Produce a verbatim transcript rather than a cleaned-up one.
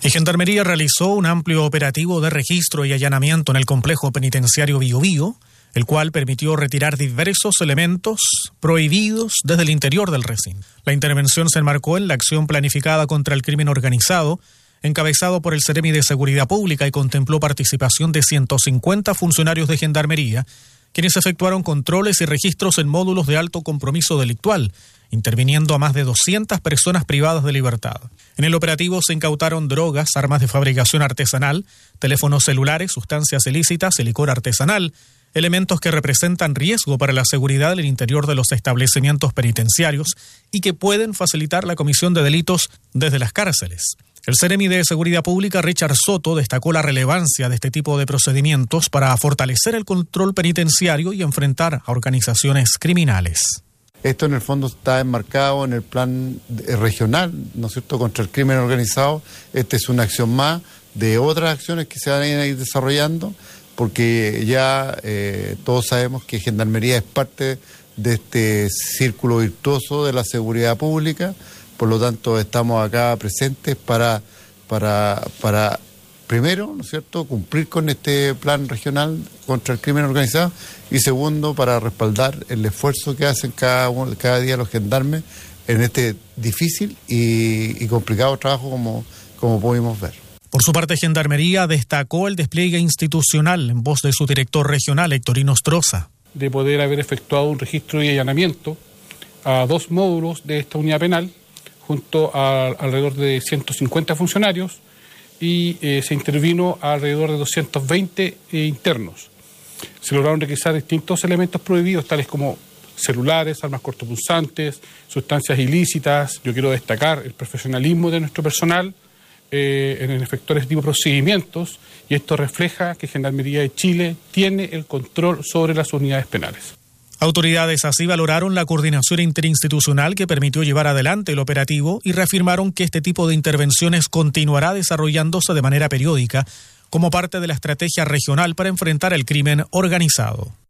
Y Gendarmería realizó un amplio operativo de registro y allanamiento en el complejo penitenciario Biobío, el cual permitió retirar diversos elementos prohibidos desde el interior del recinto. La intervención se enmarcó en la acción planificada contra el crimen organizado, encabezado por el Ceremi de Seguridad Pública, y contempló participación de ciento cincuenta funcionarios de Gendarmería, quienes efectuaron controles y registros en módulos de alto compromiso delictual, interviniendo a más de doscientas personas privadas de libertad. En el operativo se incautaron drogas, armas de fabricación artesanal, teléfonos celulares, sustancias ilícitas y licor artesanal, elementos que representan riesgo para la seguridad del interior de los establecimientos penitenciarios y que pueden facilitar la comisión de delitos desde las cárceles. El Ceremi de Seguridad Pública, Richard Soto, destacó la relevancia de este tipo de procedimientos para fortalecer el control penitenciario y enfrentar a organizaciones criminales. Esto en el fondo está enmarcado en el plan regional, ¿no es cierto?, contra el crimen organizado. Esta es una acción más de otras acciones que se van a ir desarrollando, porque ya eh, todos sabemos que Gendarmería es parte de este círculo virtuoso de la seguridad pública. Por lo tanto, estamos acá presentes para, para, para primero, ¿no es cierto?, cumplir con este plan regional contra el crimen organizado, y segundo, para respaldar el esfuerzo que hacen cada, cada día los gendarmes en este difícil y, y complicado trabajo, como, como pudimos ver. Por su parte, Gendarmería destacó el despliegue institucional en voz de su director regional, Héctor Inostroza. De poder haber efectuado un registro y allanamiento a dos módulos de esta unidad penal, junto a alrededor de ciento cincuenta funcionarios, y eh, se intervino a alrededor de doscientos veinte eh, internos. Se lograron requisar distintos elementos prohibidos, tales como celulares, armas cortopunzantes, sustancias ilícitas. Yo quiero destacar el profesionalismo de nuestro personal eh, en efectuar este tipo de procedimientos, y esto refleja que Gendarmería de Chile tiene el control sobre las unidades penales. Autoridades así valoraron la coordinación interinstitucional que permitió llevar adelante el operativo y reafirmaron que este tipo de intervenciones continuará desarrollándose de manera periódica como parte de la estrategia regional para enfrentar el crimen organizado.